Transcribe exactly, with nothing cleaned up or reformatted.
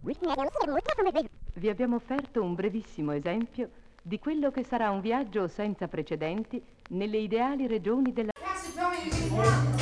Vi abbiamo offerto un brevissimo esempio di quello che sarà un viaggio senza precedenti nelle ideali regioni della...